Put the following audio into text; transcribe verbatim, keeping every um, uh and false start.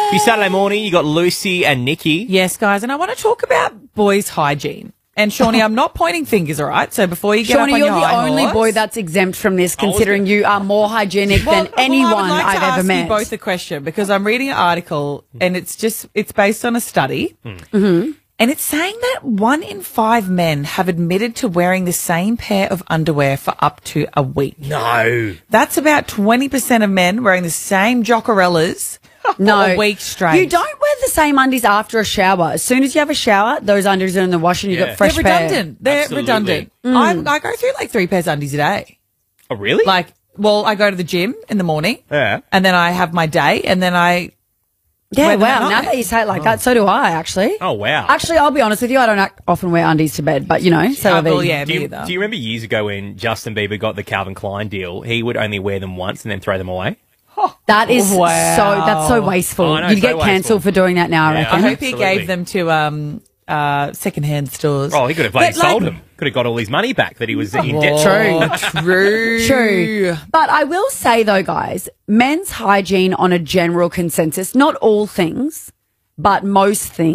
For your Saturday morning, you got Lucy and Nikki. Yes, guys, and I want to talk about boys' hygiene. And Shawnee, I'm not pointing fingers, all right? So before you get Shawnee, up on you're your the high only horse, boy that's exempt from this, considering you are more hygienic well, than anyone well, I would like I've to ever ask met. you both a question because I'm reading an article and it's just it's based on a study, mm-hmm. and it's saying that one in five men have admitted to wearing the same pair of underwear for up to a week. No. That's about twenty percent of men wearing the same Jockerellas no, for a week straight. You don't wear the same undies after a shower. As soon as you have a shower, those undies are in the wash and you Yeah. got fresh They're pair. redundant. They're Absolutely. redundant. I, I go through like three pairs of undies a day. Oh, really? Like, well, I go to the gym in the morning. Yeah. And then I have my day and then I Yeah, wear them at wow. Now night. that you say it like that, so do I, actually. Oh, wow. Actually, I'll be honest with you, I don't ac- often wear undies to bed, but, you know, so Oh, have well, you. yeah, do, me you, either. do you remember years ago when Justin Bieber got the Calvin Klein deal? He would only wear them once and then throw them away. That is Wow. so, that's so wasteful. Oh, I know, You'd so get wasteful. cancelled for doing that now, I Yeah, reckon. I hope Absolutely. he gave them to um, uh, second-hand stores. Oh, he could have bloody But, like- sold them. Could have got all his money back that he was in Oh, debt to. True. True. True. But I will say, though, guys, men's hygiene on a general consensus, not all things, but most things.